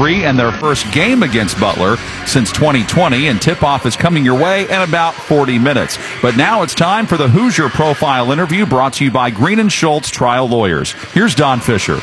3 and their first game against Butler since 2020, and tip-off is coming your way in about 40 minutes. But now it's time for the Hoosier Profile interview, brought to you by Green & Schultz Trial Lawyers. Here's Don Fisher.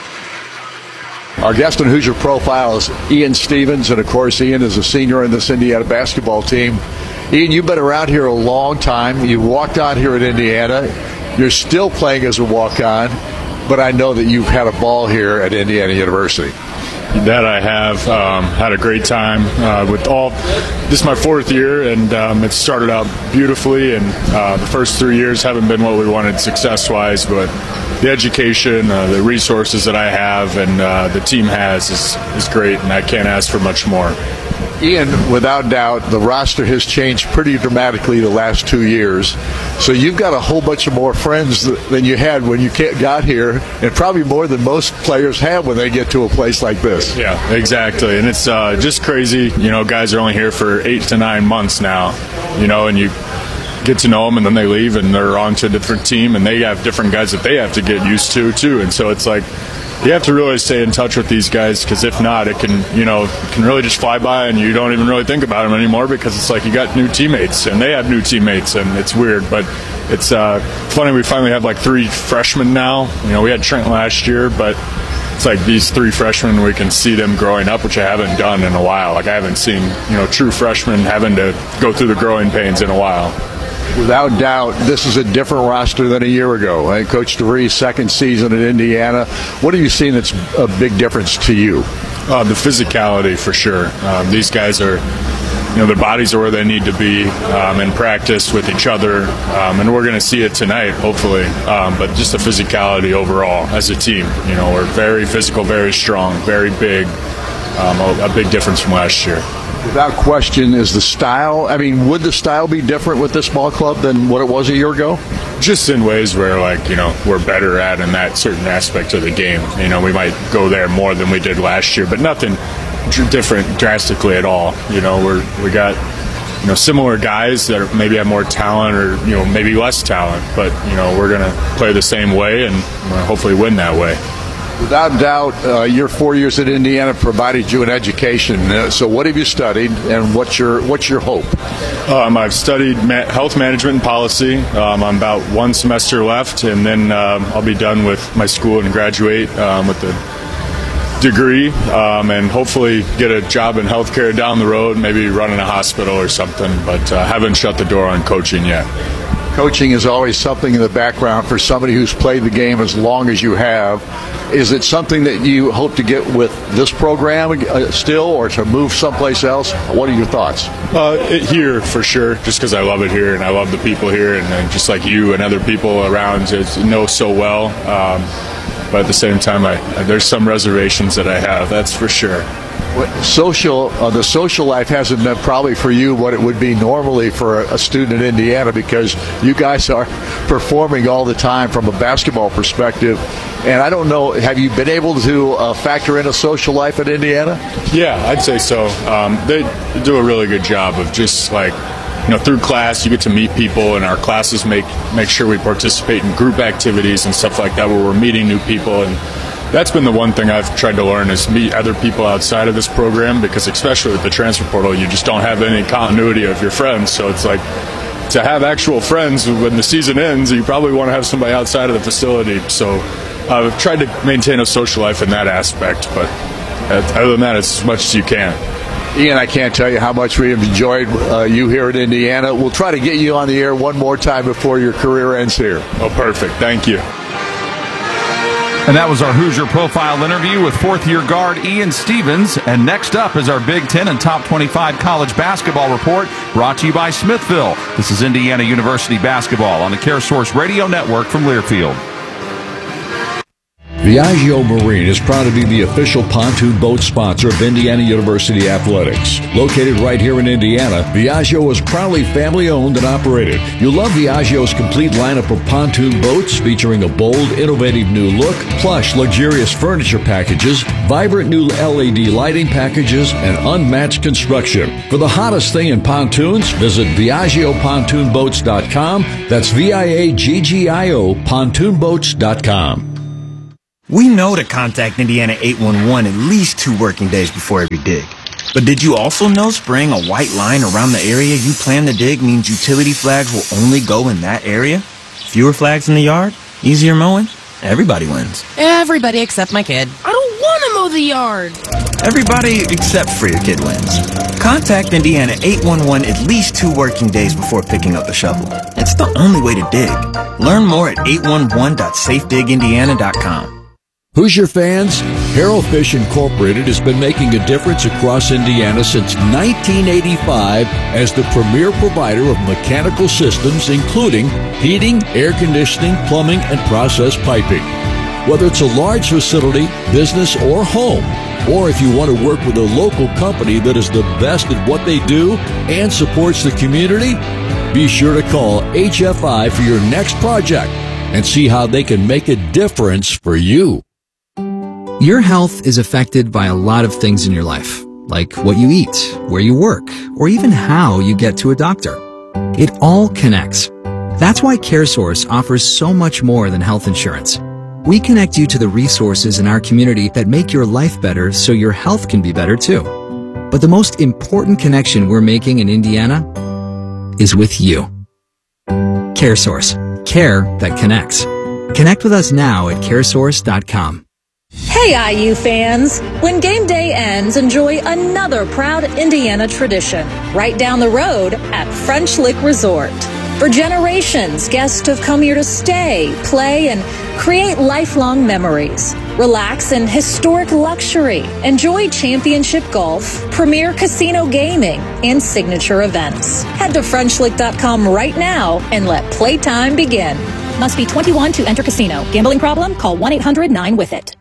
Our guest on Hoosier Profile is Ian Stevens, and of course Ian is a senior in this Indiana basketball team. Ian, you've been around here a long time. You walked on here at Indiana. You're still playing as a walk-on, but I know that you've had a ball here at Indiana University. That I have had a great time this is my 4th year, and it started out beautifully, and the first 3 years haven't been what we wanted success-wise, but the education, the resources that I have and the team has is great, and I can't ask for much more. Ian, without doubt, the roster has changed pretty dramatically the last 2 years. So you've got a whole bunch of more friends than you had when you got here, and probably more than most players have when they get to a place like this. Yeah, exactly. And it's just crazy. You know, guys are only here for 8 to 9 months now, you know, and you get to know them, and then they leave, and they're on to a different team, and they have different guys that they have to get used to, too. And so it's like, you have to really stay in touch with these guys, because if not, it can really just fly by, and you don't even really think about them anymore, because it's like you got new teammates, and they have new teammates, and it's weird. But it's funny, we finally have like 3 freshmen now. You know, we had Trent last year, but it's like these 3 freshmen, we can see them growing up, which I haven't done in a while. Like, I haven't seen, true freshmen having to go through the growing pains in a while. Without doubt, this is a different roster than a year ago. Right? Coach DeVries' second season at Indiana. What have you seen that's a big difference to you? The physicality, for sure. These guys are, their bodies are where they need to be in practice with each other, and we're going to see it tonight, hopefully. But just the physicality overall as a team. We're very physical, very strong, very big. A big difference from last year. Without question, is the style, would the style be different with this ball club than what it was a year ago? Just in ways where, we're better at in that certain aspect of the game. We might go there more than we did last year, but nothing different drastically at all. We got, similar guys that maybe have more talent or, maybe less talent, but, we're going to play the same way and hopefully win that way. Without doubt, your 4 years at Indiana provided you an education. So what have you studied, and what's your hope? I've studied health management and policy. I'm about 1 semester left, and then I'll be done with my school and graduate with a degree, and hopefully get a job in healthcare down the road, maybe running a hospital or something, but haven't shut the door on coaching yet. Coaching is always something in the background for somebody who's played the game as long as you have. Is it something that you hope to get with this program still, or to move someplace else? What are your thoughts? Here, for sure, just because I love it here and I love the people here, and just like you and other people around know so well. But at the same time, there's some reservations that I have, that's for sure. The social life hasn't been probably for you what it would be normally for a student in Indiana, because you guys are performing all the time from a basketball perspective. And I don't know, have you been able to factor in a social life at Indiana? Yeah, I'd say so. They do a really good job of just through class, you get to meet people, and our classes make sure we participate in group activities and stuff like that, where we're meeting new people. And that's been the one thing I've tried to learn, is meet other people outside of this program, because especially with the transfer portal, you just don't have any continuity of your friends. So it's like, to have actual friends when the season ends, you probably want to have somebody outside of the facility. So I've tried to maintain a social life in that aspect, but other than that, it's as much as you can. Ian, I can't tell you how much we have enjoyed you here at Indiana. We'll try to get you on the air one more time before your career ends here. Oh, perfect. Thank you. And that was our Hoosier Profile interview with 4th-year guard Ian Stevens. And next up is our Big Ten and Top 25 college basketball report, brought to you by Smithville. This is Indiana University basketball on the CareSource Radio Network from Learfield. Viaggio Marine is proud to be the official pontoon boat sponsor of Indiana University Athletics. Located right here in Indiana, Viaggio is proudly family-owned and operated. You'll love Viaggio's complete lineup of pontoon boats featuring a bold, innovative new look, plush, luxurious furniture packages, vibrant new LED lighting packages, and unmatched construction. For the hottest thing in pontoons, visit ViaggioPontoonBoats.com. That's VIAGGIO pontoonboats.com. We know to contact Indiana 811 at least 2 working days before every dig. But did you also know spraying a white line around the area you plan to dig means utility flags will only go in that area? Fewer flags in the yard? Easier mowing? Everybody wins. Everybody except my kid. I don't want to mow the yard. Everybody except for your kid wins. Contact Indiana 811 at least 2 working days before picking up the shovel. It's the only way to dig. Learn more at 811.safedigindiana.com. Hoosier fans, Harrell Fish Incorporated has been making a difference across Indiana since 1985 as the premier provider of mechanical systems, including heating, air conditioning, plumbing, and process piping. Whether it's a large facility, business, or home, or if you want to work with a local company that is the best at what they do and supports the community, be sure to call HFI for your next project and see how they can make a difference for you. Your health is affected by a lot of things in your life, like what you eat, where you work, or even how you get to a doctor. It all connects. That's why CareSource offers so much more than health insurance. We connect you to the resources in our community that make your life better so your health can be better too. But the most important connection we're making in Indiana is with you. CareSource. Care that connects. Connect with us now at caresource.com. Hey IU fans! When game day ends, enjoy another proud Indiana tradition right down the road at French Lick Resort. For generations, guests have come here to stay, play, and create lifelong memories. Relax in historic luxury. Enjoy championship golf, premier casino gaming, and signature events. Head to FrenchLick.com right now and let playtime begin. Must be 21 to enter casino. Gambling problem? Call 1-800-9-WITH-IT.